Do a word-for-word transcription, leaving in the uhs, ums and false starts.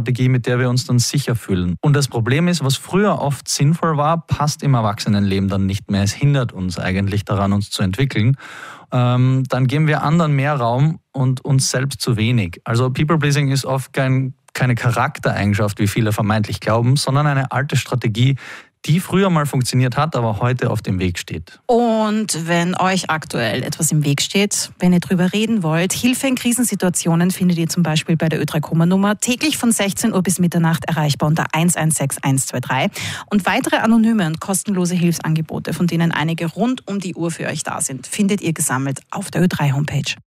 Strategie, mit der wir uns dann sicher fühlen. Und das Problem ist, was früher oft sinnvoll war, passt im Erwachsenenleben dann nicht mehr. Es hindert uns eigentlich daran, uns zu entwickeln. Ähm, dann geben wir anderen mehr Raum und uns selbst zu wenig. Also People-Pleasing ist oft kein, keine Charaktereigenschaft, wie viele vermeintlich glauben, sondern eine alte Strategie, die früher mal funktioniert hat, aber heute auf dem Weg steht. Und wenn euch aktuell etwas im Weg steht, wenn ihr drüber reden wollt, Hilfe in Krisensituationen findet ihr zum Beispiel bei der Ö drei Kummer-Nummer täglich von sechzehn Uhr bis Mitternacht erreichbar unter eins eins sechs eins zwei drei. Und weitere anonyme und kostenlose Hilfsangebote, von denen einige rund um die Uhr für euch da sind, findet ihr gesammelt auf der Ö drei Homepage.